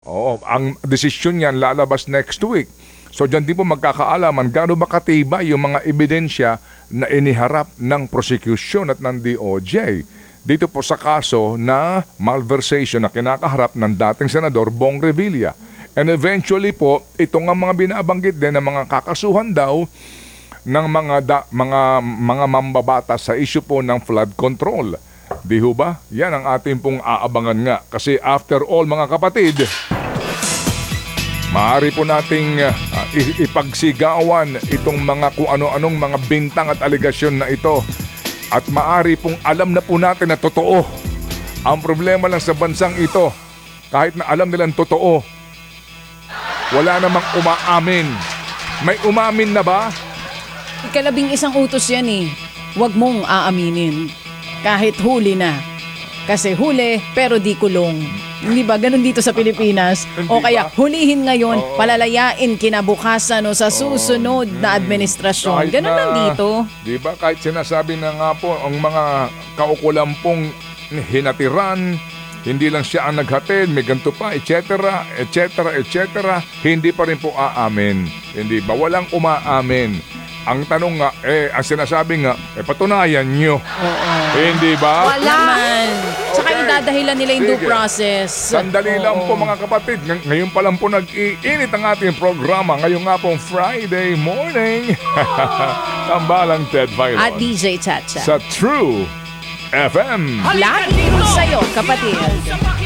Oo, ang desisyon niyan lalabas next week. So diyan din po magkakaalaman gaano ba katibay yung mga ebidensya na iniharap ng prosecution at ng DOJ. Dito po sa kaso na malversation na kinakaharap ng dating Senador Bong Revilla. And eventually po, ito nga mga binabanggit din ng mga kakasuhan daw ng mga mambabatas sa issue po ng flood control. Di ho ba? Yan ang ating pong aabangan nga. Kasi after all mga kapatid, maaari po nating ipagsigawan itong mga kung ano-anong mga bintang at aligasyon na ito. At maaari pong alam na po natin na totoo. Ang problema lang sa bansang ito, kahit na alam nilang totoo, wala namang umaamin. May umamin na ba? Ikalabing-isang utos yan eh. Huwag mong aaminin. Kahit huli na. Kasi huli pero di kulong. Hindi ba? Ganun dito sa Pilipinas. O kaya hulihin ngayon, palalayain kinabukasan o sa susunod na administrasyon. Kahit Ganun lang dito. Di ba? Kahit sinasabi na nga po ang mga kaukulampong hinatiran, hindi lang siya ang naghatid, may ganito pa, etc., etc., etc., hindi pa rin po aamin. Hindi ba? Walang umaamin. Ang tanong nga, ang sinasabi nga, patunayan nyo. Oo. Hindi ba? Wala man. Tsaka Okay. idadahilan nila yung due Sige. process. Sandali lang Oo. po mga kapatid. Ngayon pa lang po nag-iinit ang ating programa. Ngayon nga pong Friday morning. Tambalang Ted Filon. At DJ Chacha. Sa True FM. Lagi sa'yo, kapatid.